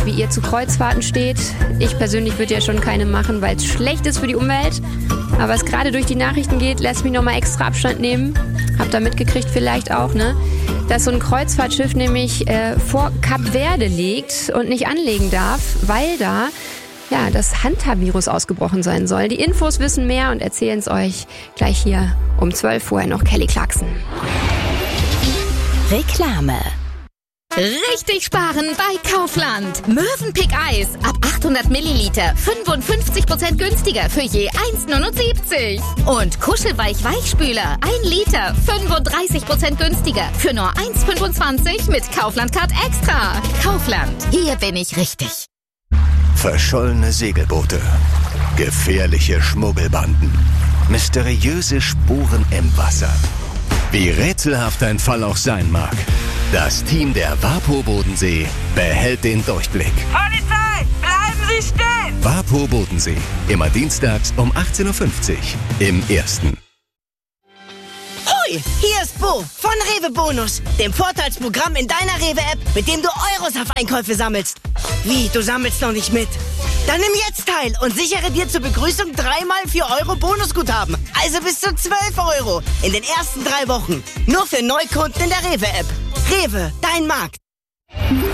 wie ihr zu Kreuzfahrten steht. Ich persönlich würde ja schon keine machen, weil es schlecht ist für die Umwelt. Aber was gerade durch die Nachrichten geht, lässt mich nochmal extra Abstand nehmen. Habt ihr mitgekriegt vielleicht auch, ne? Dass so ein Kreuzfahrtschiff nämlich vor Kap Verde liegt und nicht anlegen darf, weil da das Hantavirus ausgebrochen sein soll. Die Infos wissen mehr und erzählen es euch gleich hier um 12 vorher noch Kelly Clarkson. Reklame. Richtig sparen bei Kaufland. Mövenpick Eis ab 800 Milliliter 55% günstiger für je 1,79. Und Kuschelweich Weichspüler 1 Liter 35% günstiger für nur 1,25 mit Kaufland Card Extra. Kaufland, hier bin ich richtig. Verschollene Segelboote, gefährliche Schmuggelbanden, mysteriöse Spuren im Wasser. Wie rätselhaft ein Fall auch sein mag, das Team der WaPo Bodensee behält den Durchblick. Polizei, bleiben Sie stehen! WaPo Bodensee, immer dienstags um 18.50 Uhr im Ersten. Hoi, hier ist Bo von Rewe Bonus, dem Vorteilsprogramm in deiner Rewe-App, mit dem du Euros auf Einkäufe sammelst. Wie, du sammelst noch nicht mit? Dann nimm jetzt teil und sichere dir zur Begrüßung 3x 4 Euro Bonusguthaben. Also bis zu 12 Euro in den ersten 3 Wochen. Nur für Neukunden in der Rewe-App. Rewe, dein Markt.